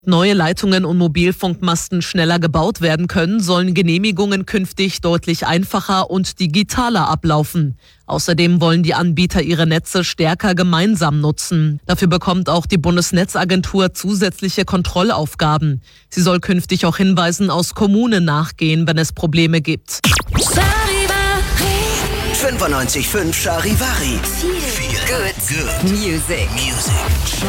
Neue Leitungen und Mobilfunkmasten schneller gebaut werden können, sollen Genehmigungen künftig deutlich einfacher und digitaler ablaufen. Außerdem wollen die Anbieter ihre Netze stärker gemeinsam nutzen. Dafür bekommt auch die Bundesnetzagentur zusätzliche Kontrollaufgaben. Sie soll künftig auch Hinweisen aus Kommunen nachgehen, wenn es Probleme gibt. 95.5 Charivari. Feel good. Music.